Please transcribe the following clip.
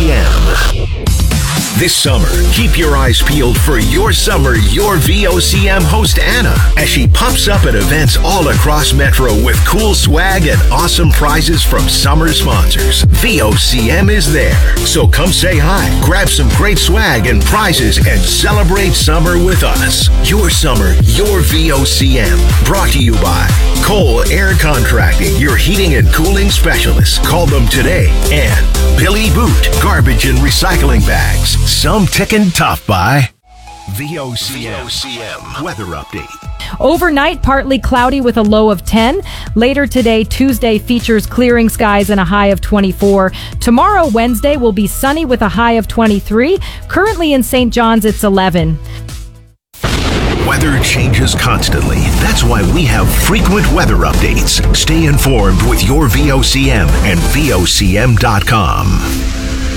VOCM. This summer, keep your eyes peeled for Your Summer, Your VOCM host Anna as she pops up at events all across Metro with cool swag and awesome prizes from summer sponsors. VOCM is there. So come say hi, grab some great swag and prizes, and celebrate summer with us. Your Summer, Your VOCM. Brought to you by Cole Air Contracting, your heating and cooling specialist. Call them today. And Billy Boot, garbage and recycling bags. Some ticking tough by VOCM weather update. Overnight, partly cloudy with a low of 10. Later today, Tuesday, features clearing skies and a high of 24. Tomorrow, Wednesday, will be sunny with a high of 23. Currently in St. John's, it's 11. Weather changes constantly. That's why we have frequent weather updates. Stay informed with your VOCM and VOCM.com.